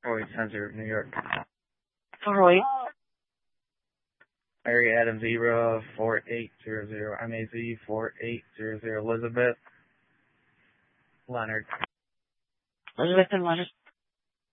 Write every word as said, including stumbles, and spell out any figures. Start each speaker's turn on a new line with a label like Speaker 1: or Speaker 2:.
Speaker 1: Roy Center, New York.
Speaker 2: Roy.
Speaker 1: Mary Adam Zebra, four eight zero zero. M A Z, four eight zero zero. Elizabeth. Leonard.
Speaker 2: Elizabeth and Leonard.